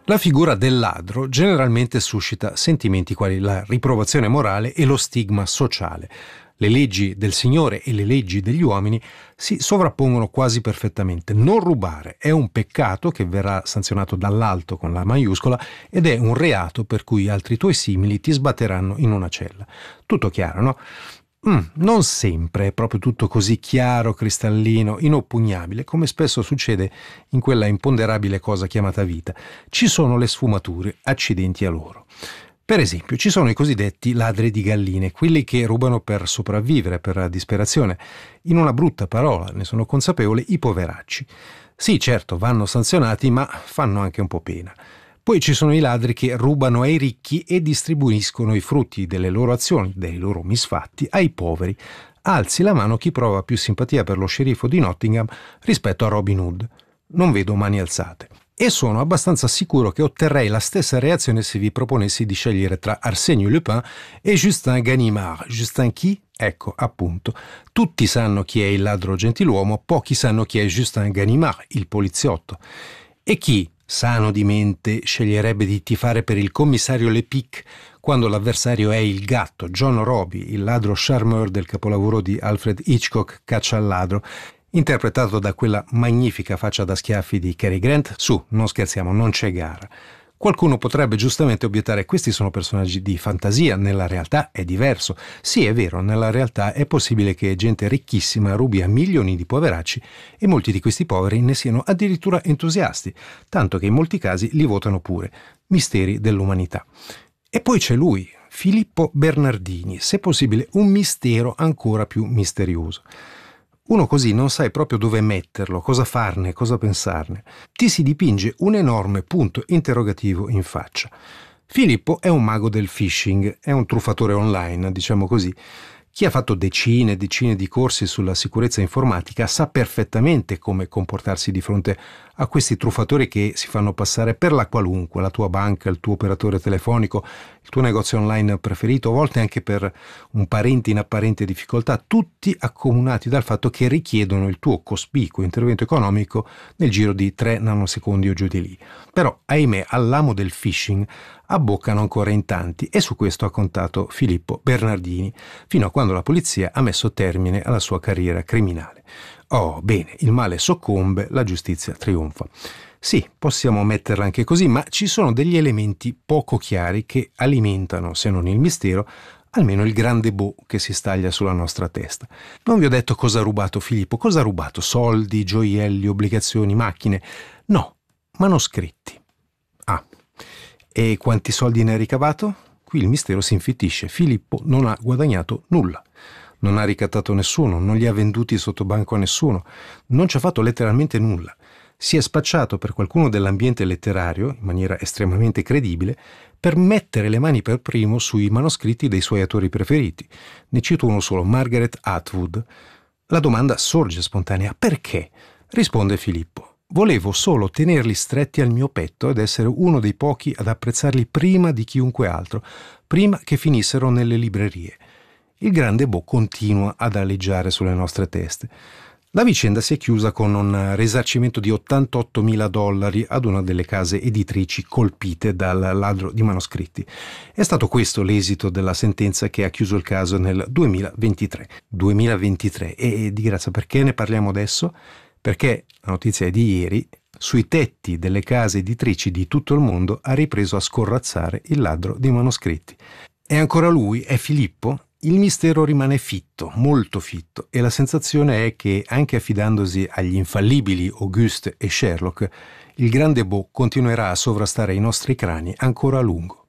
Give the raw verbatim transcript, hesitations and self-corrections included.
La figura del ladro generalmente suscita sentimenti quali la riprovazione morale e lo stigma sociale. Le leggi del Signore e le leggi degli uomini si sovrappongono quasi perfettamente. Non rubare è un peccato che verrà sanzionato dall'alto con la maiuscola ed è un reato per cui altri tuoi simili ti sbatteranno in una cella. Tutto chiaro, no? Mm, non sempre è proprio tutto così chiaro, cristallino, inoppugnabile, come spesso succede in quella imponderabile cosa chiamata vita. Ci sono le sfumature, accidenti a loro. Per esempio, ci sono i cosiddetti ladri di galline, quelli che rubano per sopravvivere, per disperazione. In una brutta parola, ne sono consapevole, i poveracci. Sì, certo, vanno sanzionati, ma fanno anche un po' pena. Poi ci sono i ladri che rubano ai ricchi e distribuiscono i frutti delle loro azioni, dei loro misfatti, ai poveri. Alzi la mano chi prova più simpatia per lo sceriffo di Nottingham rispetto a Robin Hood. Non vedo mani alzate. E sono abbastanza sicuro che otterrei la stessa reazione se vi proponessi di scegliere tra Arsène Lupin e Justin Ganimard. Justin chi? Ecco, appunto. Tutti sanno chi è il ladro gentiluomo, pochi sanno chi è Justin Ganimard, il poliziotto. E chi, sano di mente, sceglierebbe di tifare per il commissario Lepic quando l'avversario è il gatto, John Roby, il ladro charmeur del capolavoro di Alfred Hitchcock, Caccia al ladro, interpretato da quella magnifica faccia da schiaffi di Cary Grant? Su, non scherziamo, non c'è gara. Qualcuno potrebbe giustamente obiettare: questi sono personaggi di fantasia, nella realtà è diverso. Sì, è vero, nella realtà è possibile che gente ricchissima rubi a milioni di poveracci e molti di questi poveri ne siano addirittura entusiasti, tanto che in molti casi li votano pure. Misteri dell'umanità. E poi c'è lui, Filippo Bernardini, se possibile un mistero ancora più misterioso. Uno così non sai proprio dove metterlo, cosa farne, cosa pensarne. Ti si dipinge un enorme punto interrogativo in faccia. Filippo è un mago del phishing, è un truffatore online, diciamo così. Chi ha fatto decine e decine di corsi sulla sicurezza informatica sa perfettamente come comportarsi di fronte a questi truffatori che si fanno passare per la qualunque, la tua banca, il tuo operatore telefonico, il tuo negozio online preferito, a volte anche per un parente in apparente difficoltà, tutti accomunati dal fatto che richiedono il tuo cospicuo intervento economico nel giro di tre nanosecondi o giù di lì. Però, ahimè, all'amo del phishing abboccano ancora in tanti e su questo ha contato Filippo Bernardini, fino a quando la polizia ha messo termine alla sua carriera criminale. Oh, bene, il male soccombe, la giustizia trionfa. Sì, possiamo metterla anche così, ma ci sono degli elementi poco chiari che alimentano, se non il mistero, almeno il grande boh che si staglia sulla nostra testa. Non vi ho detto cosa ha rubato Filippo. Cosa ha rubato? Soldi, gioielli, obbligazioni, macchine? No, manoscritti. Ah, e quanti soldi ne ha ricavato? Qui il mistero si infittisce. Filippo non ha guadagnato nulla. Non ha ricattato nessuno, non li ha venduti sotto banco a nessuno, non ci ha fatto letteralmente nulla. Si è spacciato per qualcuno dell'ambiente letterario, in maniera estremamente credibile, per mettere le mani per primo sui manoscritti dei suoi autori preferiti. Ne cito uno solo, Margaret Atwood. La domanda sorge spontanea: perché? Risponde Filippo: volevo solo tenerli stretti al mio petto ed essere uno dei pochi ad apprezzarli prima di chiunque altro, prima che finissero nelle librerie. Il grande boh continua ad aleggiare sulle nostre teste. La vicenda si è chiusa con un risarcimento di ottantottomila dollari ad una delle case editrici colpite dal ladro di manoscritti. È stato questo l'esito della sentenza che ha chiuso il caso nel duemilaventitré. duemilaventitré. E di grazia, perché ne parliamo adesso? Perché la notizia è di ieri: sui tetti delle case editrici di tutto il mondo ha ripreso a scorrazzare il ladro di manoscritti. È ancora lui? È Filippo? Il mistero rimane fitto, molto fitto, e la sensazione è che, anche affidandosi agli infallibili Auguste e Sherlock, il grande boh continuerà a sovrastare i nostri crani ancora a lungo.